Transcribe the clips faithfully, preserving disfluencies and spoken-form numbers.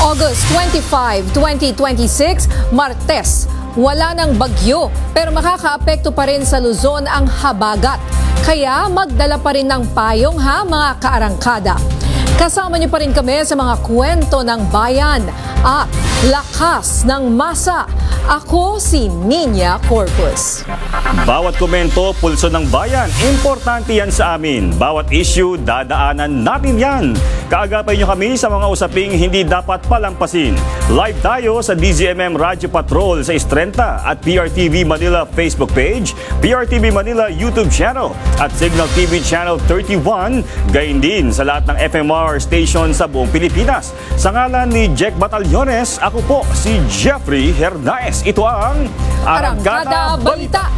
August twenty-fifth, twenty twenty-six, Martes. Wala ng bagyo pero makakaapekto pa rin sa Luzon ang habagat. Kaya magdala pa rin ng payong ha mga kaarangkada. Kasama niyo pa rin kami sa mga kwento ng bayan at lakas ng masa. Ako si Nina Corpus. Bawat komento, pulso ng bayan, importante yan sa amin. Bawat issue, dadaanan natin yan. Kaagapay niyo kami sa mga usaping hindi dapat palampasin. Live tayo sa D Z M M Radio Patrol sa Istrenta at P R T V Manila Facebook page, P R T V Manila YouTube channel at Signal T V Channel thirty-one, gayon din sa lahat ng F M R station sa buong Pilipinas. Sa ngalan ni Jack Batallones, ako po si Jeffrey Hernaez. Ito ang Arangkada Balita.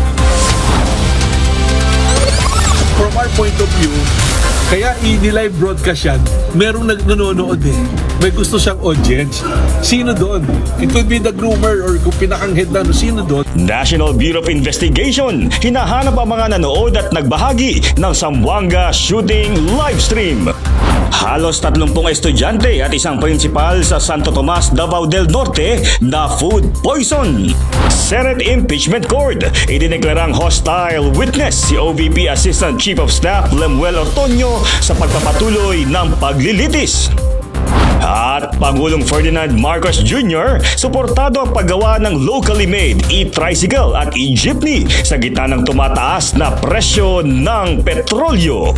From our point of view, kaya i-live broadcast yan, merong nanonood eh. May gusto siyang audience. Sino doon? It could be the groomer or kung pinakang-head na, sino doon? National Bureau of Investigation, hinahanap ang mga nanood at nagbahagi ng Zamboanga shooting livestream. Halos tatlumpung estudyante at isang prinsipal sa Santo Tomas, Davao del Norte na food poison. Senate Impeachment Court, idineklarang hostile witness si O V P Assistant Chief of Staff Lemuel Ortonio sa pagpapatuloy ng paglilitis. At Pangulong Ferdinand Marcos Junior, suportado ang paggawa ng locally made e-tricycle at e-jeepney sa gitna ng tumataas na presyo ng petrolyo.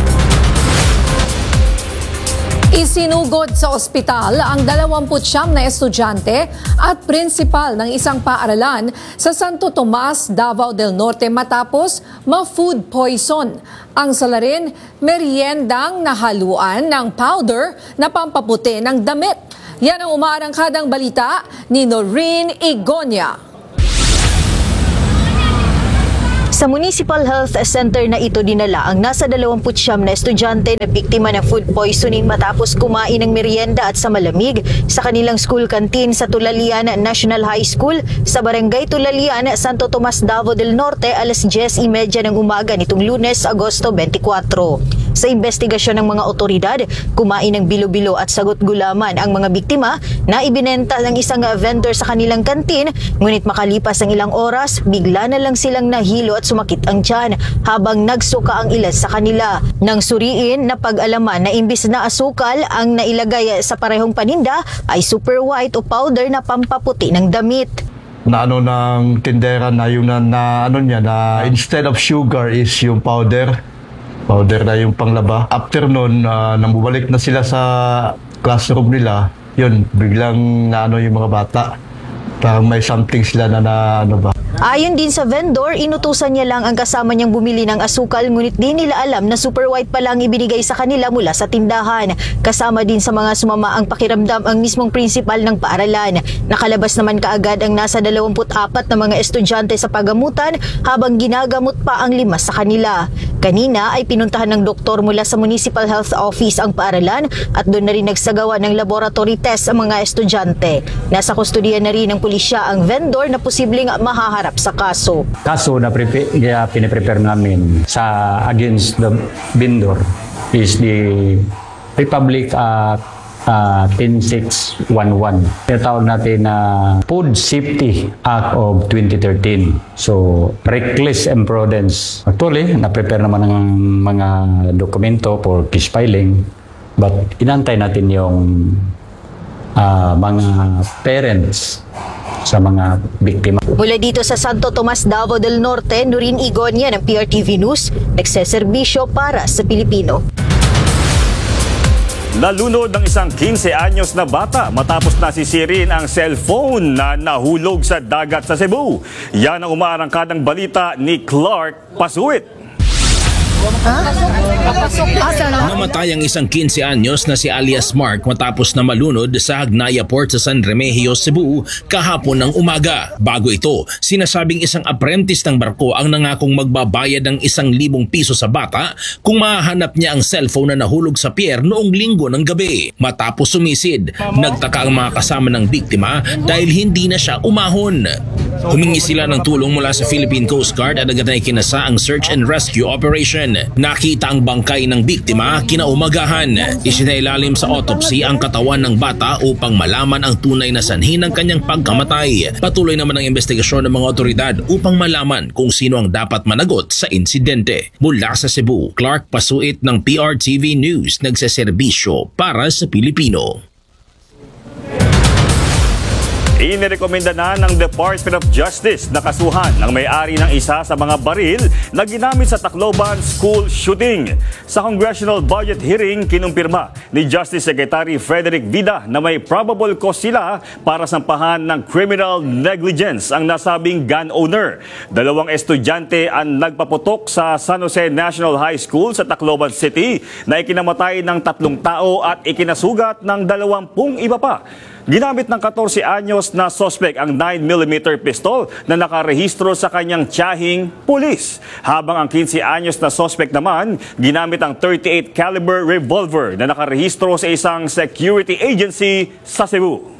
Isinugod sa ospital ang dalawampu't siyam na estudyante at prinsipal ng isang paaralan sa Santo Tomas, Davao del Norte matapos ma-food poison. Ang salarin, meriendang nahaluan ng powder na pampaputi ng damit. Yan ang umaarangkadang balita ni Noreen Igonia. Sa Municipal Health Center na ito dinala ang nasa dalawampu't siyam na estudyante na biktima ng food poisoning matapos kumain ng merienda at sa malamig sa kanilang school canteen sa Tulalian National High School sa Barangay Tulalian, Santo Tomas, Davao del Norte alas diyes trenta ng umaga nitong Lunes, Agosto twenty-four. Sa investigasyon ng mga otoridad, kumain ng bilo-bilo at sagot gulaman ang mga biktima na ibinenta ng isang vendor sa kanilang kantin, ngunit makalipas ang ilang oras, bigla na lang silang nahilo at sumakit ang tiyan habang nagsuka ang ilan sa kanila. Nang suriin na pag-alaman na imbis na asukal ang nailagay sa parehong paninda ay super white o powder na pampaputi ng damit. Na ano ng tindera na yung na, na ano niya na instead of sugar is yung powder. Powder na yung panglaba. After nun, uh, nang bumalik na sila sa classroom nila, yun, biglang naano yung mga bata. Parang may something sila na, na ano ba. Ayon din sa vendor, inutusan niya lang ang kasama niyang bumili ng asukal ngunit di nila alam na super white pa lang ibinigay sa kanila mula sa tindahan. Kasama din sa mga sumama ang pakiramdam ang mismong principal ng paaralan. Nakalabas naman kaagad ang nasa dalawampu't apat na mga estudyante sa pagamutan habang ginagamot pa ang lima sa kanila. Kanina ay pinuntahan ng doktor mula sa Municipal Health Office ang paaralan at doon na rin nagsagawa ng laboratory test ang mga estudyante. Nasa kustodiya na rin ng pulisya ang vendor na posibleng mahaharap sa kaso. Kaso na piniprepare namin sa against the vendor is the Republic Act uh, ten six eleven. Tinatawag natin na Food Safety Act of twenty thirteen. So, reckless imprudence. Actually, na-prepare naman ng mga dokumento for case filing, but inantay natin yung uh, mga parents sa mga biktima. Mula dito sa Santo Tomas, Davao del Norte, Noreen Igonia ng P R T V News, nagseserbisyo para sa Pilipino. Nalunod ng isang quince anyos na bata matapos nasisirin ang cellphone na nahulog sa dagat sa Cebu. Yan ang umaarangkadang balita ni Clark Pasuit. Namatay ang isang quince anyos na si alias Mark matapos na malunod sa Hagnaya Port sa San Remigio, Cebu kahapon ng umaga. Bago ito, sinasabing isang apprentice ng barko ang nangakong magbabayad ng isang libong piso sa bata kung mahanap niya ang cellphone na nahulog sa pier noong linggo ng gabi. Matapos sumisid, nagtaka ang mga kasama ng biktima dahil hindi na siya umahon. Humingi sila ng tulong mula sa Philippine Coast Guard at agad na ikinasa ang search and rescue operation. Nakita ang bangkay ng biktima kinaumagahan. Isinailalim sa autopsy ang katawan ng bata upang malaman ang tunay na sanhi ng kanyang pagkamatay. Patuloy naman ang investigasyon ng mga otoridad upang malaman kung sino ang dapat managot sa insidente. Mula sa Cebu, Clark Pasuit ng P R T V News, nagseserbisyo para sa Pilipino. Inirekomenda na ng Department of Justice na kasuhan ng may-ari ng isa sa mga baril na ginamit sa Tacloban school shooting. Sa congressional budget hearing, kinumpirma ni Justice Secretary Frederick Vida na may probable cause sila para sampahan ng criminal negligence ang nasabing gun owner. Dalawang estudyante ang nagpaputok sa San Jose National High School sa Tacloban City na ikinamatay ng tatlong tao at ikinasugat ng dalawampung iba pa. Ginamit ng fourteen anyos na suspect ang nine millimeter pistol na nakarehistro sa kanyang tiyahing pulis. Habang ang fifteen anyos na suspect naman, ginamit ang thirty-eight caliber revolver na nakarehistro sa isang security agency sa Cebu.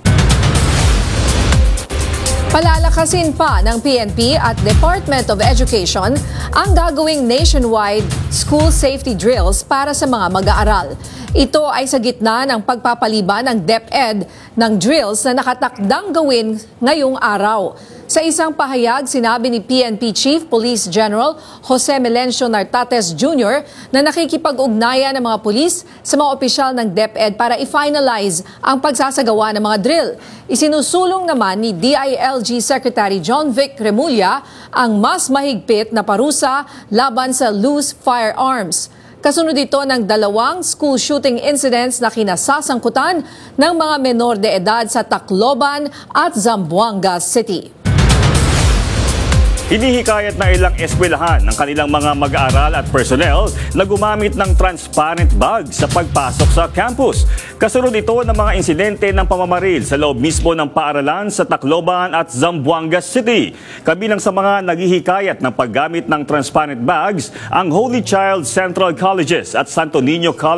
Palalakasin pa ng P N P at Department of Education ang gagawing nationwide school safety drills para sa mga mag-aaral. Ito ay sa gitna ng pagpapaliban ng DepEd ng drills na nakatakdang gawin ngayong araw. Sa isang pahayag, sinabi ni P N P Chief Police General Jose Melencio Nartates Junior na nakikipag-ugnayan ng mga pulis sa mga opisyal ng DepEd para i-finalize ang pagsasagawa ng mga drill. Isinusulong naman ni D I L G Secretary John Vic Remulla ang mas mahigpit na parusa laban sa loose firearms. Kasunod ito ng dalawang school shooting incidents na kinasasangkutan ng mga menor de edad sa Tacloban at Zamboanga City. Hinihikayat na ilang eskwelahan ng kanilang mga mag-aaral at personnel na gumamit ng transparent bag sa pagpasok sa campus. Kasunod ito ng mga insidente ng pamamaril sa loob mismo ng paaralan sa Tacloban at Zamboanga City. Kabilang sa mga naghihikayat ng paggamit ng transparent bags ang Holy Child Central Colleges at Santo Niño College